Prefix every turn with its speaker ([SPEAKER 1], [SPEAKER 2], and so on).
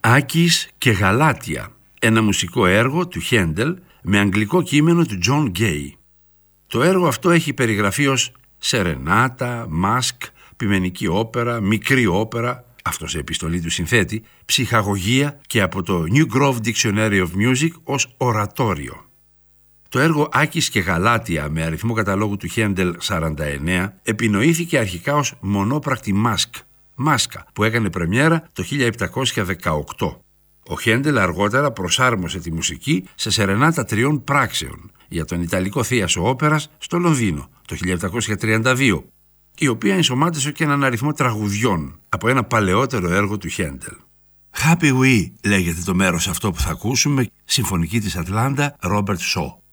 [SPEAKER 1] Άκης και Γαλάτια, ένα μουσικό έργο του Χέντελ με αγγλικό κείμενο του John Gay. Το έργο αυτό έχει περιγραφεί ως σερενάτα, μάσκ, ποιμενική όπερα, μικρή όπερα, αυτό σε επιστολή του συνθέτη, ψυχαγωγία και από το New Grove Dictionary of Music ως ορατόριο. Το έργο Άκης και Γαλάτια με αριθμό καταλόγου του Χέντελ 49 επινοήθηκε αρχικά ως μονόπρακτη μάσκα που έκανε πρεμιέρα το 1718. Ο Χέντελ αργότερα προσάρμοσε τη μουσική σε σερενάτα 3 πράξεων για τον Ιταλικό Θίασο Όπερας στο Λονδίνο το 1732, η οποία ενσωμάτωσε και έναν αριθμό τραγουδιών από ένα παλαιότερο έργο του Χέντελ. Happy We λέγεται το μέρος αυτό που θα ακούσουμε, συμφωνική της Ατλάντα, Ρόμπερτ Σο.